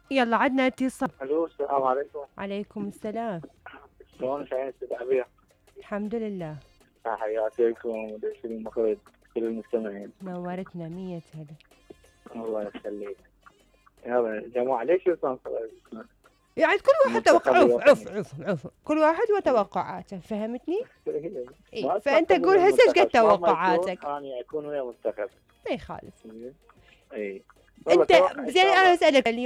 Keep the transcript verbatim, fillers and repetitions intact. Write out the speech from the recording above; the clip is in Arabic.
يلا عدنا اتصال. الو السلام عليكم. عليكم السلام. شلونك يا ست عبير؟ الحمد لله. تحياتكم وديش المخرج كل المستمعين. نورتنا مية هلا. الله يخليك. يلا جماعة ليش يصنصر؟ يعني كل واحد توقع عف عف عف عف كل واحد وتوقعاته، فهمتني؟ إيه؟ فانت قول هسه ايش قد توقعاتك؟ انا اكون ويا منتخب ما يخالف. اي انت زين، انا اسالك اليوم